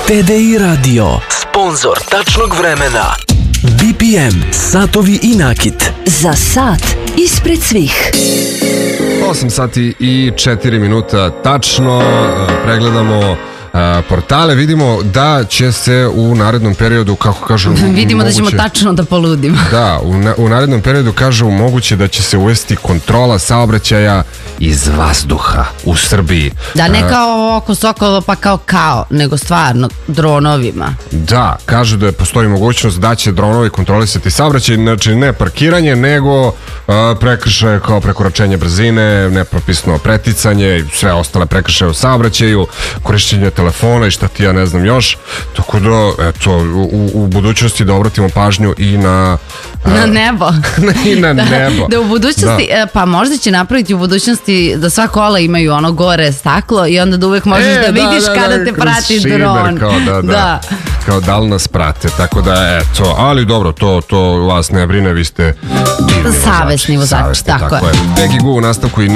TDI Radio, sponsor tačnog vremena. BPM, satovi i nakit. Za sat ispred svih. 8 sati i 4 minuta tačno. Pregledamo portale, vidimo da će se u narednom periodu, kako kažu... Vidimo moguće, da ćemo tačno da poludimo. Da, u narednom periodu kažu moguće da će se uvesti kontrola saobraćaja iz vazduha u Srbiji. Da, ne kao oko Sokolo pa kao, nego stvarno dronovima. Da, kažu da postoji mogućnost da će dronovi kontrolisati saobraćaj, znači ne parkiranje, nego prekršaje kao prekoračenje brzine, nepropisno preticanje, sve ostale prekršaje u saobraćaju, korišćenje telefona i šta ti ja ne znam još, tako da eto, u budućnosti da obratimo pažnju i na nebo. I na nebo. Da u budućnosti, pa možda će napraviti u budućnosti da sva kola imaju ono gore staklo i onda da uvek možeš da vidiš kada te prati dron. Kao da li nas prate, tako da eto, ali dobro, to vas ne brine, vi ste divni savesni vozači, tako je. Peggy Gou u nastavku i